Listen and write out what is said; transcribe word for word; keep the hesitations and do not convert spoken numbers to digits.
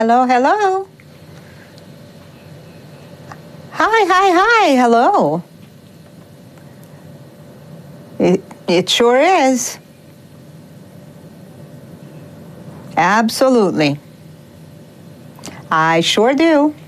Hello, hello. Hi, hi, hi. Hello. It, it sure is. Absolutely. I sure do.